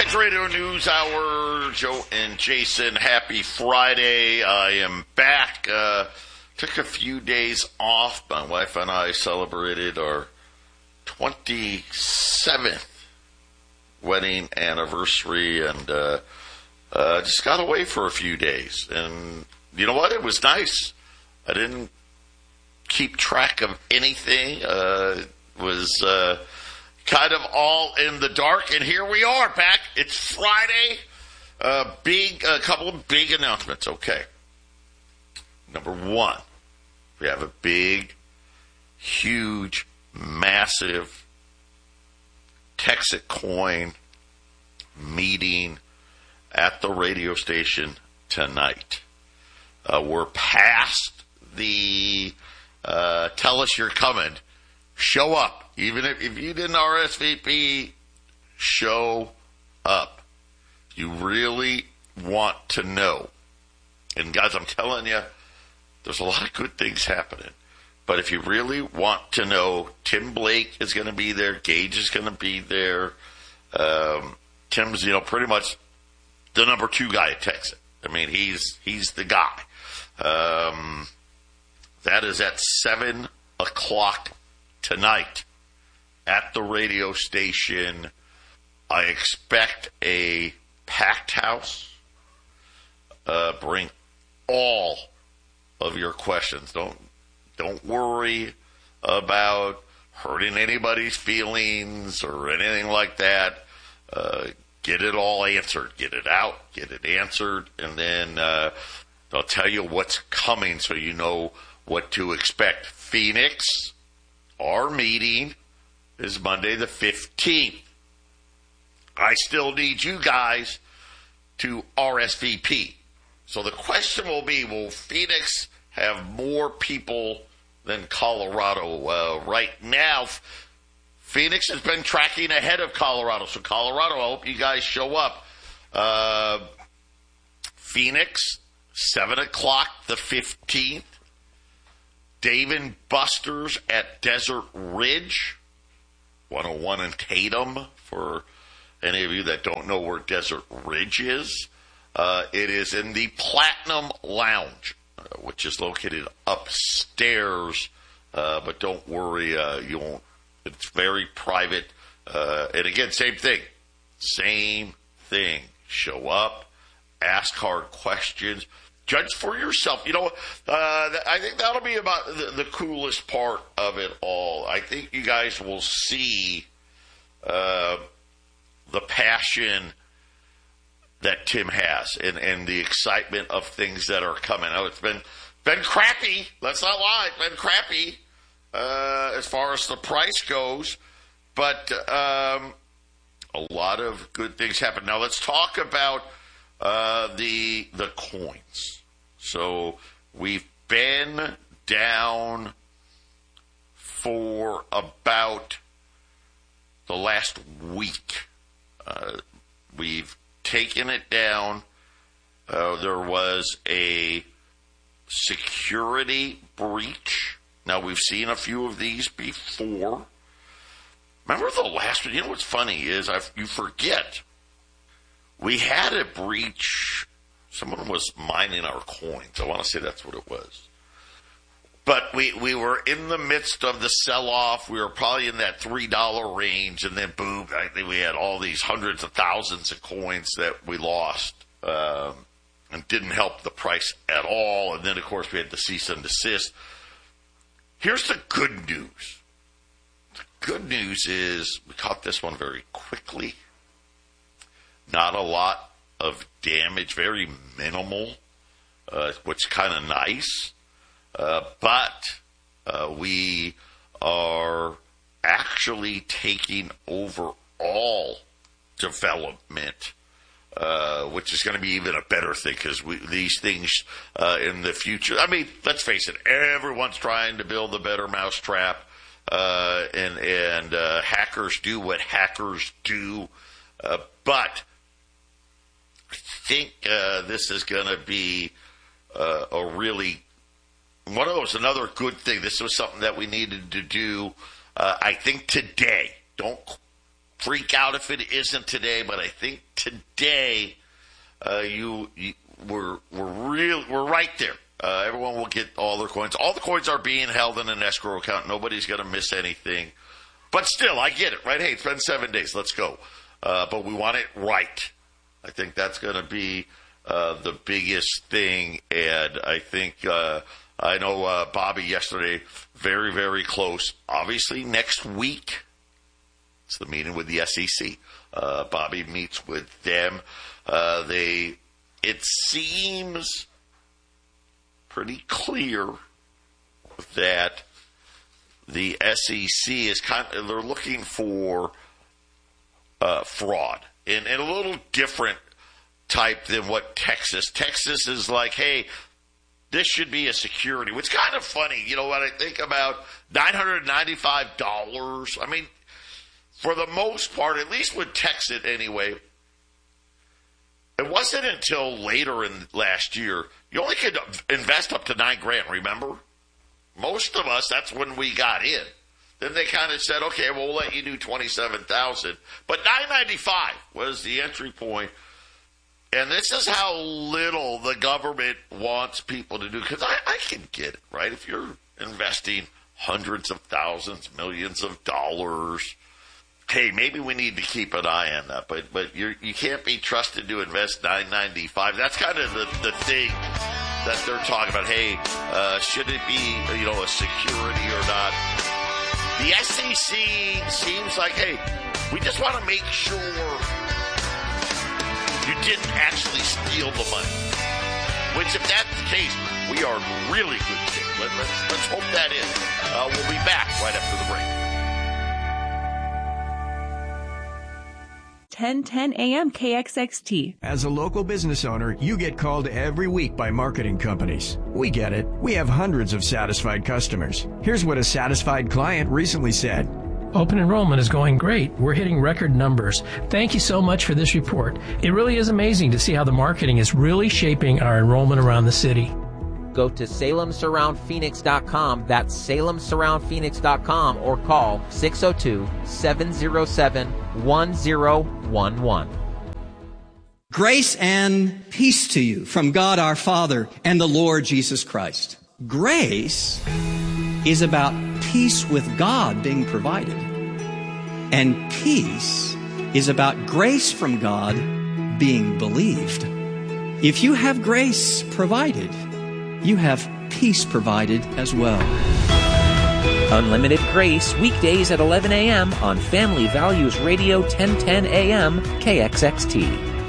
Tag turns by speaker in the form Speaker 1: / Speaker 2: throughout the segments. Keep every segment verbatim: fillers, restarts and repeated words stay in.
Speaker 1: Blaze Radio News Hour. Joe and Jason, happy Friday. I am back. Uh, took a few days off. My wife and I celebrated our twenty-seventh wedding anniversary, and uh, uh, just got away for a few days. And you know what? It was nice. I didn't keep track of anything. Uh, it was uh, kind of all in the dark, and here we are back. It's Friday. Uh, big, a couple of big announcements. Okay. Number one, we have a big, huge, massive Texas Coin meeting at the radio station tonight. Uh, we're past the uh, tell us you're coming. Show up. Even if, if you didn't R S V P, show up. You really want to know. And guys, I'm telling you, there's a lot of good things happening. But if you really want to know, Tim Blake is going to be there. Gage is going to be there. Um, Tim's, you know, pretty much the number two guy at Texas. I mean, he's he's the guy. Um, that is at seven o'clock tonight at the radio station. I expect a packed house. Uh, bring all of your questions. Don't don't worry about hurting anybody's feelings or anything like that. Uh, get it all answered. Get it out. Get it answered. And then uh, they'll tell you what's coming so you know what to expect. Phoenix, our meeting is Monday the fifteenth. I still need you guys to R S V P. So the question will be, will Phoenix have more people than Colorado? Uh, right now, Phoenix has been tracking ahead of Colorado. So Colorado, I hope you guys show up. Uh, Phoenix, seven o'clock the fifteenth. Dave and Buster's at Desert Ridge, one oh one in Tatum, for any of you that don't know where Desert Ridge is. Uh, it is in the Platinum Lounge, uh, which is located upstairs. Uh, but don't worry, uh, you won't. It's very private. Uh, and again, same thing. Same thing. Show up, ask hard questions, judge for yourself. You know, uh, I think that'll be about the, the coolest part of it all. I think you guys will see uh, the passion that Tim has and, and the excitement of things that are coming. Oh, it's been been crappy. Let's not lie. It's been crappy uh, as far as the price goes. But um, a lot of good things happen. Now let's talk about uh, the the coins. So we've been down for about the last week. Uh, we've taken it down. Uh, there was a security breach. Now, we've seen a few of these before. Remember the last one? You know what's funny is I, you forget. We had a breach. Someone was mining our coins. I want to say that's what it was. But we, we were in the midst of the sell-off. We were probably in that three dollar range, and then boom, I think we had all these hundreds of thousands of coins that we lost, um, and didn't help the price at all. And then, of course, we had the cease and desist. Here's the good news. The good news is we caught this one very quickly. Not a lot of damage, very minimal, uh, which is kind of nice. Uh, but uh, we are actually taking over all development, uh, which is going to be even a better thing because these things uh, in the future, I mean, let's face it, everyone's trying to build a better mousetrap, uh, and, and uh, hackers do what hackers do. Uh, but I think uh, this is going to be uh, a really one of those, another good thing. This was something that we needed to do, uh, I think, today. Don't freak out if it isn't today, but I think today, uh, you, you we're we're real we're right there. Uh, everyone will get all their coins. All the coins are being held in an escrow account. Nobody's going to miss anything. But still, I get it, right? Hey, it's been seven days. Let's go. Uh, but we want it right. I think that's going to be uh, the biggest thing. And I think, uh, I know uh, Bobby yesterday, very, very close. Obviously, next week, it's the meeting with the S E C. Uh, Bobby meets with them. Uh, they, it seems pretty clear that the S E C is kind of, they're looking for uh, fraud in, in a little different type than what Texas. Texas is like, hey, this should be a security. It's kind of funny, you know, when I think about nine hundred ninety-five dollars. I mean, for the most part, at least with Texas anyway, it wasn't until later in last year, you only could invest up to nine grand, remember? Most of us, that's when we got in. Then they kind of said, okay, well, we'll let you do twenty-seven thousand. But nine ninety-five was the entry point. And this is how little the government wants people to do. Because I, I can get it, right? If you're investing hundreds of thousands, millions of dollars, hey, maybe we need to keep an eye on that. But but you're, you can't be trusted to invest nine ninety-five. That's kind of the, the thing that they're talking about. Hey, uh, should it be, you know, a security or not? The S E C seems like, hey, we just want to make sure you didn't actually steal the money. Which, if that's the case, we are in really good shape. Let, let's, let's hope that is. Uh, we'll be back right after the break.
Speaker 2: ten ten A M K X X T.
Speaker 3: As a local business owner, you get called every week by marketing companies. We get it. We have hundreds of satisfied customers. Here's what a satisfied client recently said.
Speaker 4: Open enrollment is going great. We're hitting record numbers. Thank you so much for this report. It really is amazing to see how the marketing is really shaping our enrollment around the city.
Speaker 5: Go to Salem Surround Phoenix dot com. That's Salem Surround Phoenix dot com or call six oh two, seven oh seven, one oh one one.
Speaker 6: Grace and peace to you from God our Father and the Lord Jesus Christ. Grace is about peace with God being provided. And peace is about grace from God being believed. If you have grace provided, you have peace provided as well.
Speaker 5: Unlimited Grace, weekdays at eleven a m on Family Values Radio ten ten A M K X X T.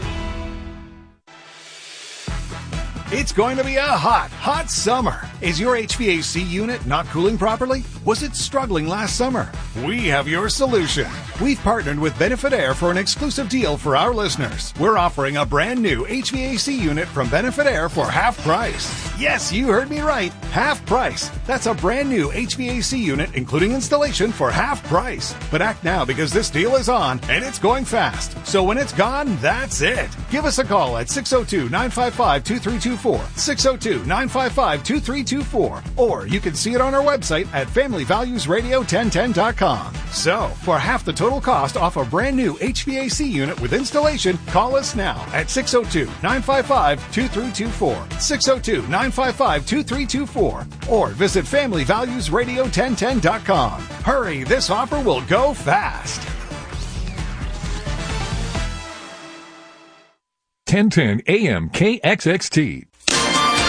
Speaker 7: It's going to be a hot, hot summer. Is your H V A C unit not cooling properly? Was it struggling last summer? We have your solution. We've partnered with Benefit Air for an exclusive deal for our listeners. We're offering a brand new H V A C unit from Benefit Air for half price. Yes, you heard me right. Half price. That's a brand new H V A C unit, including installation, for half price. But act now because this deal is on and it's going fast. So when it's gone, that's it. Give us a call at six oh two, nine five five, two three two four, six oh two, nine five five, two three two four, or you can see it on our website at family values radio ten ten dot com. So, for half the total cost off a brand new H V A C unit with installation, call us now at six oh two, nine five five, two three two four, six oh two, nine five five, two three two four, or visit family values radio ten ten dot com. Hurry, this offer will go fast.
Speaker 8: ten ten A M K X X T.